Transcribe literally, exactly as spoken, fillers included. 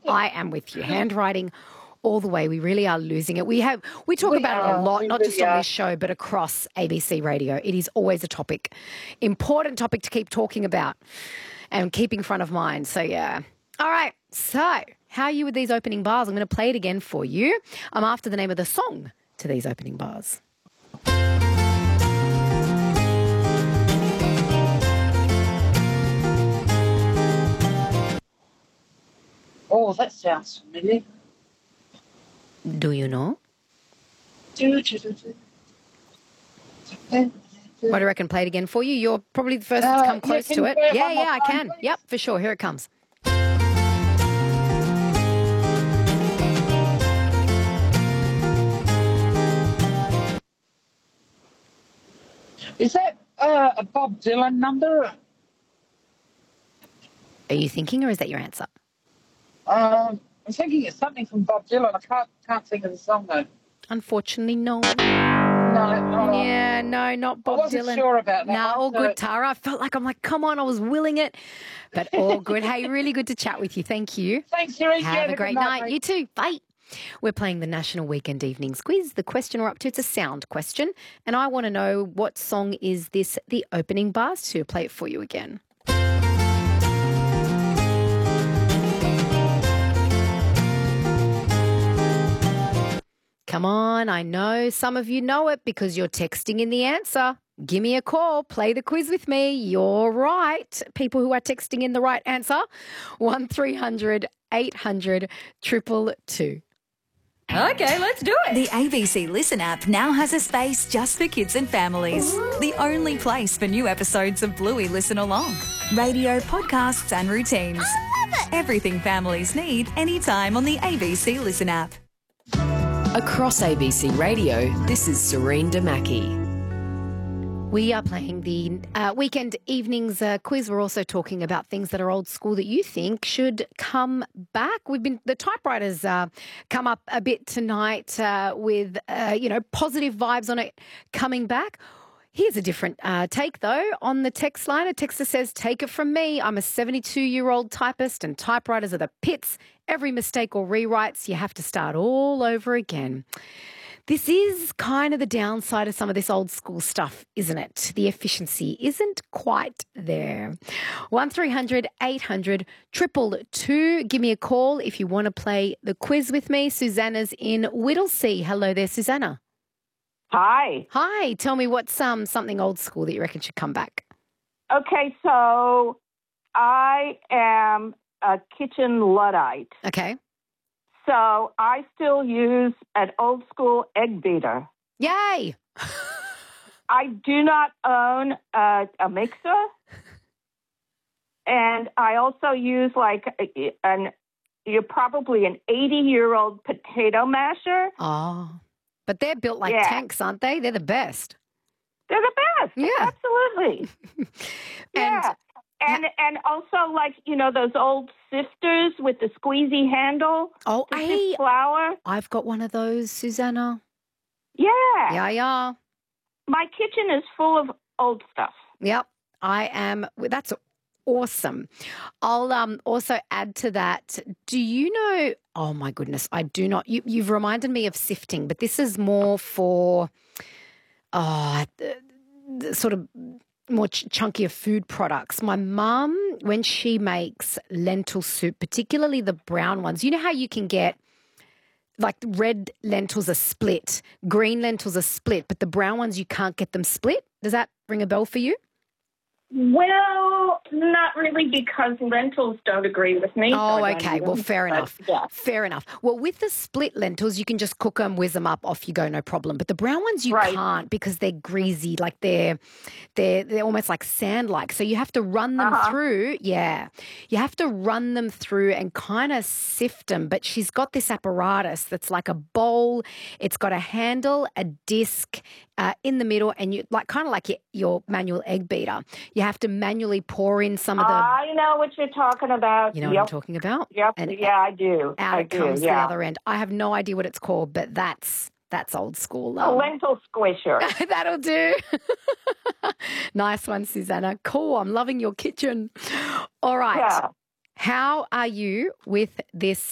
I am with you. Handwriting all the way. We really are losing it. We have we talk We about are, it a lot, we not really just on are. this show, but across A B C Radio. It is always a topic, important topic to keep talking about and keeping front of mind. So, yeah. All right. So, how are you with these opening bars? I'm going to play it again for you. I'm after the name of the song to these opening bars. Oh, that sounds familiar. Do you know? Do, do, do, do. What do you reckon? Play it again for you. You're probably the first Uh, to come yeah, close can to you it. play it Yeah, one more yeah, I time, can. please? Yep, for sure. Here it comes. Is that uh, a Bob Dylan number? Are you thinking, or is that your answer? Um, I'm thinking it's something from Bob Dylan. I can't can't think of the song though. Unfortunately, no. No, no. Yeah, no, not I Bob wasn't Dylan. sure about that. Nah, one, all so- good, Tara. I felt like I'm like, come on, I was willing it. But all good. Hey, really good to chat with you. Thank you. Thanks, Cerise. Have Yeah, a great good night. mate. You too. Bye. We're playing the National Weekend Evenings Quiz. The question we're up to, it's a sound question. And I want to know, what song is this the opening bars to? Play it for you again. Come on, I know some of you know it because you're texting in the answer. Give me a call. Play the quiz with me. You're right. People who are texting in the right answer, one three hundred eight hundred two two two. Okay, let's do it. The A B C Listen app now has a space just for kids and families. The only place for new episodes of Bluey Listen Along. Radio, podcasts and routines. I love it. Everything families need anytime on the A B C Listen app. Across A B C Radio, this is Serene Damaki. We are playing the uh, weekend evenings uh, quiz. We're also talking about things that are old school that you think should come back. We've been the typewriters uh, come up a bit tonight uh, with uh, you know positive vibes on it coming back. Here's a different uh, take though on the text line. A texter says, "Take it from me. I'm a seventy-two-year-old typist, and typewriters are the pits. Every mistake or rewrites, you have to start all over again." This is kind of the downside of some of this old school stuff, isn't it? The efficiency isn't quite there. one three hundred eight hundred two two two. Give me a call if you want to play the quiz with me. Susanna's in Whittlesea. Hello there, Susanna. Hi. Hi. Tell me what's um something old school that you reckon should come back. Okay, so I am a kitchen Luddite. Okay. So I still use an old school egg beater. Yay. I do not own a, a mixer. And I also use like a, an, you're probably an eighty-year-old potato masher. Oh, but they're built like Yeah. tanks, aren't they? They're the best. They're the best. Yeah. Absolutely. Yeah. And and also like, you know, those old sifters with the squeezy handle Oh, to hey, sift flour. I've got one of those, Susanna. Yeah. Yeah, yeah. My kitchen is full of old stuff. Yep, I am. That's awesome. I'll um also add to that. Do you know? Oh my goodness, I do not. You, you've reminded me of sifting, but this is more for, oh, the, the sort of more ch- chunkier food products. My mum, when she makes lentil soup, particularly the brown ones, you know how you can get. Like red lentils are split, green lentils are split, but the brown ones you can't get them split. Does that ring a bell for you? Well, not really, because lentils don't agree with me. so Oh, I don't okay. eat Well, them. fair But, enough. Yeah. Fair enough. Well, with the split lentils, you can just cook them, whiz them up, off you go, no problem. But the brown ones you Right. can't because they're greasy, like they're they're they're almost like sand-like. So you have to run them Uh-huh. through. Yeah, you have to run them through and kind of sift them. But she's got this apparatus that's like a bowl. It's got a handle, a disc uh, in the middle, and you like kind of like your, your manual egg beater. You have to manually pour in some of the. I know what you're talking about. You know what yep. I'm talking about? Yep. And yeah, I do. out I it do. comes yeah. the other end. I have no idea what it's called, but that's that's old school. A Um, lentil squisher. that'll do. Nice one, Susanna. Cool. I'm loving your kitchen. All right. Yeah. How are you with this